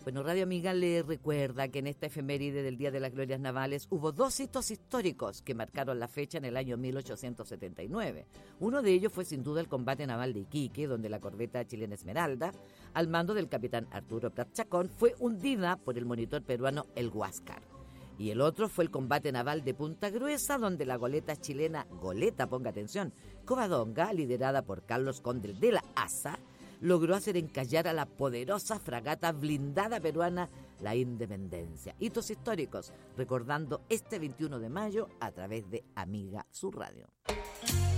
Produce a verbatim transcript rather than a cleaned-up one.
Bueno, Radio Amiga le recuerda que en esta efeméride del Día de las Glorias Navales hubo dos hitos históricos que marcaron la fecha en el año mil ochocientos setenta y nueve. Uno de ellos fue sin duda el combate naval de Iquique, donde la corbeta chilena Esmeralda, al mando del capitán Arturo Prat Chacón, fue hundida por el monitor peruano El Huáscar. Y el otro fue el combate naval de Punta Gruesa, donde la goleta chilena, goleta, ponga atención, Covadonga, liderada por Carlos Conde de la Asa, logró hacer encallar a la poderosa fragata blindada peruana La Independencia. Hitos históricos, recordando este veintiuno de mayo a través de Amiga, su radio.